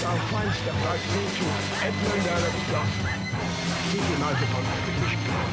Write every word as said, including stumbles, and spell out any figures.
our fine step right through to Edmund Alexander. Keep United on the